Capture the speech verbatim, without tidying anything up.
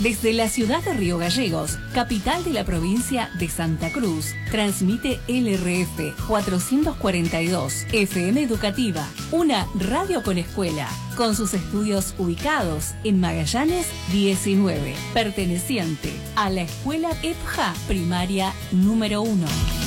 Desde la ciudad de Río Gallegos, capital de la provincia de Santa Cruz, transmite L R F cuatrocientos cuarenta y dos, F M Educativa, una radio con escuela, con sus estudios ubicados en Magallanes diecinueve, perteneciente a la escuela E P J A Primaria número uno.